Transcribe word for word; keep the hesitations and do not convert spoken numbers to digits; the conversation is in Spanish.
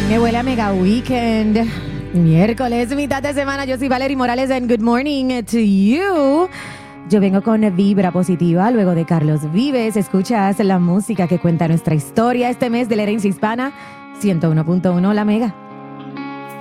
Me huele a Mega Weekend. Miércoles, mitad de semana. Yo soy Valerie Morales and good morning to you. Yo vengo con vibra positiva luego de Carlos Vives. Escuchas la música que cuenta nuestra historia este mes de la herencia hispana. ciento uno punto uno La Mega.